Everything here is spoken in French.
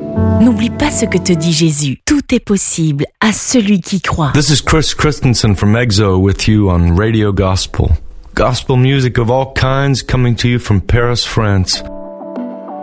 N'oublie pas ce que te dit Jésus. Tout est possible à celui qui croit. This is Chris Christensen from EXO with you on Radio Gospel. Gospel music of all kinds coming to you from Paris, France.